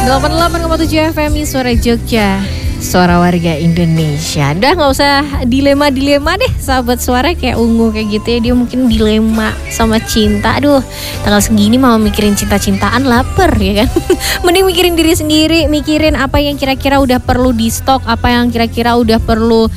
88,7 FM Suara Jogja, suara warga Indonesia. Udah gak usah dilema-dilema deh sahabat suara kayak Ungu kayak gitu ya. Dia mungkin dilema sama cinta. Aduh, tanggal segini mau mikirin cinta-cintaan lapar ya kan. Mending mikirin diri sendiri, mikirin apa yang kira-kira udah perlu di stok, apa yang kira-kira udah perlu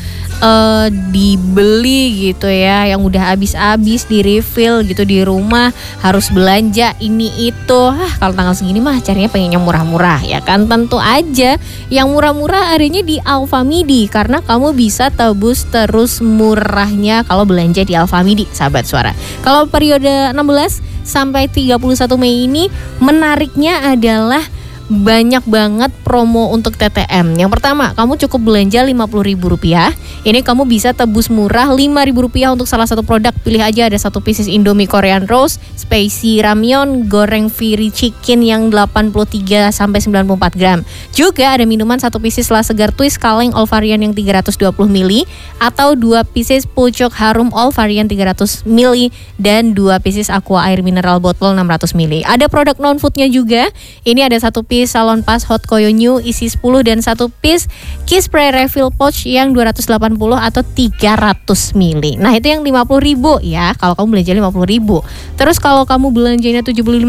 dibeli gitu ya, yang udah habis-habis di refill gitu di rumah, harus belanja ini itu. Kalau tanggal segini mah carinya pengen yang murah-murah ya kan. Tentu aja yang murah-murah adanya di Alfamidi, karena kamu bisa tebus terus murahnya kalau belanja di Alfamidi sahabat suara. Kalau periode 16 sampai 31 Mei ini menariknya adalah banyak banget promo untuk TTM. Yang pertama, kamu cukup belanja Rp50.000. Ini kamu bisa tebus murah Rp5.000 untuk salah satu produk. Pilih aja, ada satu pieces Indomie Korean Roast, spicy ramyeon, goreng firi chicken yang 83 sampai 94 gram. Juga ada minuman satu pieces La Segar Twist kaleng all varian yang 320 ml atau 2 pieces pucuk harum all varian 300 ml dan 2 pieces aqua air mineral botol 600 ml. Ada produk non foodnya juga. Ini ada satu piece Salon Pas Hot Koyo New isi 10 dan satu piece Kiss Spray Refill Pouch yang 280 atau 300 ml. Nah, itu yang Rp50.000 ya, kalau kamu belanja Rp50.000. Terus kalau kamu belanjanya Rp75.000,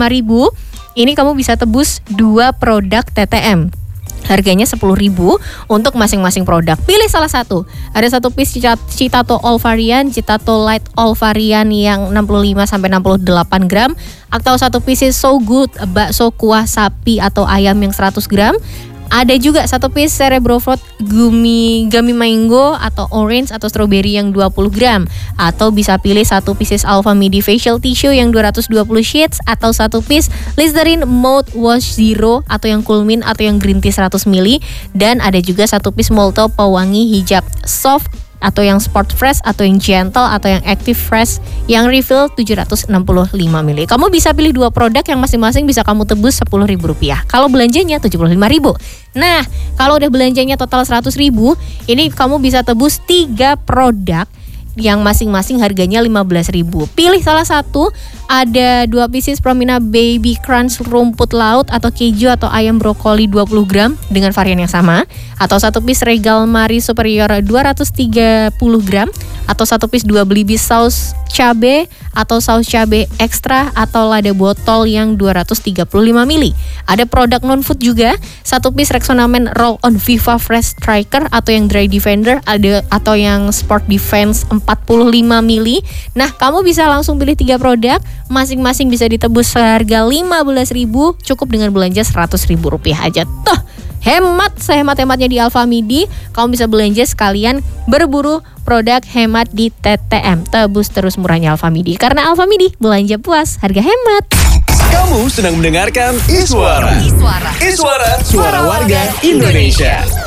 ini kamu bisa tebus 2 produk TTM. Harganya Rp10.000 untuk masing-masing produk. Pilih salah satu. Ada satu piece Citato All Varian, Citato Light All Varian yang 65 sampai 68 gram atau satu piece So Good bakso kuah sapi atau ayam yang 100 gram. Ada juga satu piece Cerebro Fruit gummy mango atau orange atau strawberry yang 20 gram. Atau bisa pilih satu pieces Alfamidi facial tissue yang 220 sheets atau satu piece Listerine Mouthwash Zero atau yang Cool Mint atau yang green tea 100 ml. Dan ada juga satu piece Molto pewangi hijab soft atau yang Sport Fresh atau yang Gentle atau yang Active Fresh yang refill 765 ml. Kamu bisa pilih 2 produk yang masing-masing bisa kamu tebus Rp10.000. Kalau belanjanya Rp75.000. Nah, kalau udah belanjanya total Rp100.000, ini kamu bisa tebus 3 produk yang masing-masing harganya Rp15.000. Pilih salah satu. Ada 2 pieces Promina Baby Crunch rumput laut atau keju atau ayam brokoli 20 gram dengan varian yang sama. Atau satu piece Regal Marie Superior 230 gram. Atau satu piece 2 belibis saus cabe atau saus cabe ekstra atau lada botol yang 235 ml. Ada produk non food juga, satu piece Rexona Men Roll On Viva Fresh Striker atau yang Dry Defender ada atau yang Sport Defense 45 ml. Nah, kamu bisa langsung pilih 3 produk, masing-masing bisa ditebus seharga Rp15.000, cukup dengan belanja Rp100.000 aja. Tuh, hemat sehemat-hematnya di Alfamidi. Kamu bisa belanja sekalian berburu produk hemat di TTM. Tebus terus murahnya Alfamidi, karena Alfamidi belanja puas, harga hemat. Kamu sedang mendengarkan Iswara. Suara warga Indonesia.